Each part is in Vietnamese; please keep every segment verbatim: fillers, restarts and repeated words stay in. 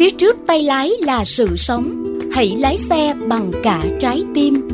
Phía trước tay lái là sự sống, hãy lái xe bằng cả trái tim.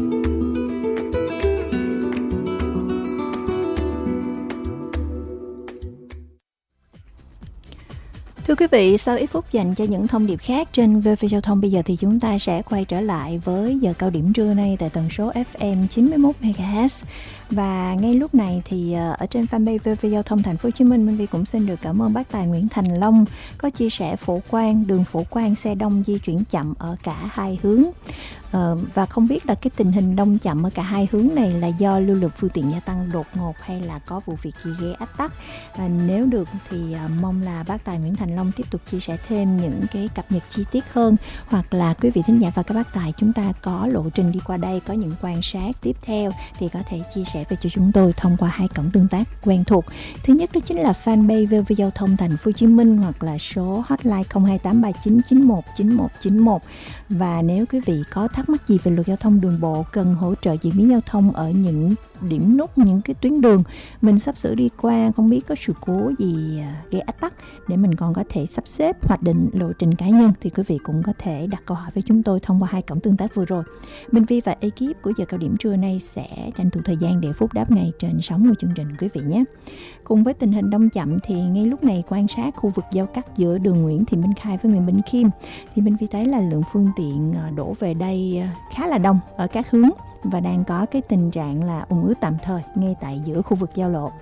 Thưa quý vị, sau ít phút dành cho những thông điệp khác trên vê vê Giao thông, bây giờ thì chúng ta sẽ quay trở lại với giờ cao điểm trưa nay tại tần số ép em chín mươi mốt mê ga héc. Và ngay lúc này thì ở trên fanpage vê vê Giao thông Thành phố Hồ Chí Minh, Minh Vi cũng xin được cảm ơn bác tài Nguyễn Thành Long có chia sẻ Phổ Quang, đường Phổ Quang xe đông di chuyển chậm ở cả hai hướng. Ờ, và không biết là cái tình hình đông chậm ở cả hai hướng này là do lưu lượng phương tiện gia tăng đột ngột hay là có vụ việc gì gây ách tắc. À, nếu được thì à, mong là bác tài Nguyễn Thành Long tiếp tục chia sẻ thêm những cái cập nhật chi tiết hơn, hoặc là quý vị thính giả và các bác tài chúng ta có lộ trình đi qua đây, có những quan sát tiếp theo thì có thể chia sẻ về cho chúng tôi thông qua hai cổng tương tác quen thuộc. Thứ nhất đó chính là fanpage vê vê Giao thông Thành phố Hồ Chí Minh hoặc là số hotline không hai tám ba chín chín một chín một chín một. Và nếu quý vị có thắc mắc gì về luật giao thông đường bộ, cần hỗ trợ diễn biến giao thông ở những điểm nút, những cái tuyến đường mình sắp sửa đi qua, không biết có sự cố gì gây ách tắc để mình còn có thể sắp xếp hoạch định lộ trình cá nhân, thì quý vị cũng có thể đặt câu hỏi với chúng tôi thông qua hai cổng tương tác vừa rồi. Minh Vi và ekip của giờ cao điểm trưa nay sẽ tranh thủ thời gian để phúc đáp ngay trên sóng của chương trình quý vị nhé. Cùng với tình hình đông chậm thì ngay lúc này quan sát khu vực giao cắt giữa đường Nguyễn Thị Minh Khai với Nguyễn Bỉnh Khiêm thì Minh Vi thấy là lượng phương tiện đổ về đây khá là đông ở các hướng và đang có cái tình trạng là ùn ứ tạm thời ngay tại giữa khu vực giao lộ.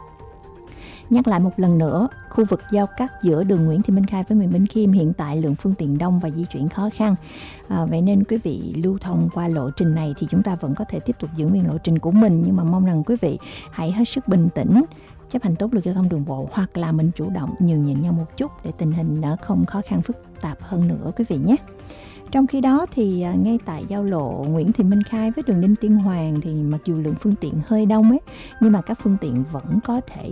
Nhắc lại một lần nữa, khu vực giao cắt giữa đường Nguyễn Thị Minh Khai với Nguyễn Bỉnh Khiêm hiện tại lượng phương tiện đông và di chuyển khó khăn. À, vậy nên quý vị lưu thông qua lộ trình này thì chúng ta vẫn có thể tiếp tục giữ nguyên lộ trình của mình, nhưng mà mong rằng quý vị hãy hết sức bình tĩnh, chấp hành tốt luật giao thông đường bộ, hoặc là mình chủ động nhường nhịn nhau một chút để tình hình nó không khó khăn phức tạp hơn nữa quý vị nhé. Trong khi đó thì ngay tại giao lộ Nguyễn Thị Minh Khai với đường Đinh Tiên Hoàng thì mặc dù lượng phương tiện hơi đông ấy, nhưng mà các phương tiện vẫn có thể